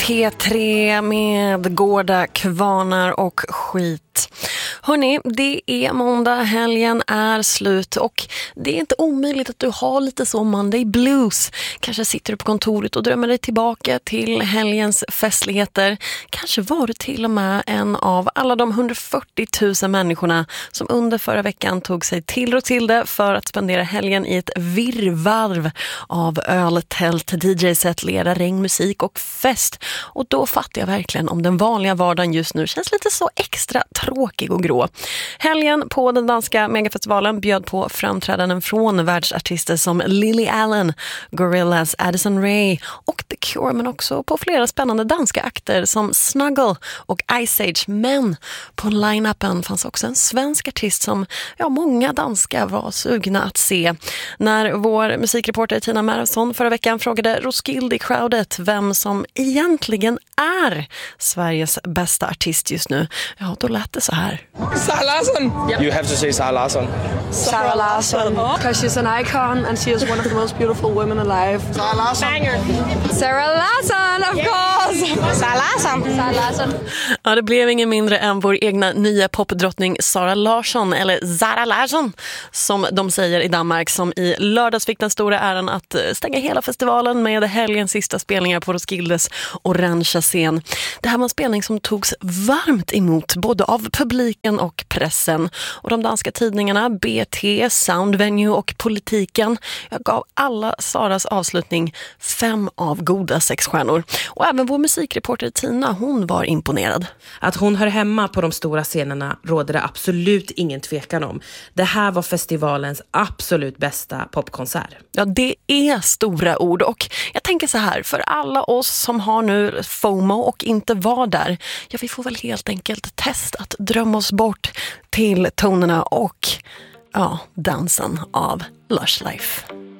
P3 med Gårda, Kvarnar och skit. Hörrni, det är måndag, helgen är slut och det är inte omöjligt att du har lite så Monday blues. Kanske sitter du på kontoret och drömmer dig tillbaka till helgens festligheter. Kanske var du till och med en av alla de 140 000 människorna som under förra veckan tog sig till Rotilde för att spendera helgen i ett virrvarv av öl, tält, DJ-set, lera, regn, musik och fest. Och då fattar jag verkligen om den vanliga vardagen just nu känns lite så extra tråkig och grå. Helgen på den danska megafestivalen bjöd på framträdanden från världsartister som Lily Allen, Gorillaz, Addison Rae och The Cure, men också på flera spännande danska akter som Snuggle och Ice Age. Men på line-upen fanns också en svensk artist som många danskar var sugna att se. När vår musikreporter Tina Marathon förra veckan frågade Roskilde-crowdet vem som egentligen är Sveriges bästa artist just nu, då lät det så här. Sarah Larsson. Yep. You have to say Sarah Larsson. Sarah Larsson. Because she's an icon and she is one of the most beautiful women alive. Sarah Larsson. Banger. Sarah Larsson, of course. Sarah Larsson. Sarah Larsson. Ja, det blev ingen mindre än vår egna nya popdrottning Sarah Larsson, eller Sarah Larsson som de säger i Danmark, som i lördags fick den stora äran att stänga hela festivalen med helgens sista spelningar på Roskildes orangea scen. Det här var en spelning som togs varmt emot både av publiken och pressen. Och de danska tidningarna BT, Soundvenue och Politiken gav alla Saras avslutning 5 av goda 6 stjärnor. Och även vår musikreporter Tina, hon var imponerad. Att hon hör hemma på de stora scenerna råder det absolut ingen tvekan om. Det här var festivalens absolut bästa popkonsert. Ja, det är stora ord och jag tänker så här, för alla oss som har nu FOMO och inte var där, vi får väl helt enkelt testa att drömma oss bort till tonerna och dansen av Lush Life.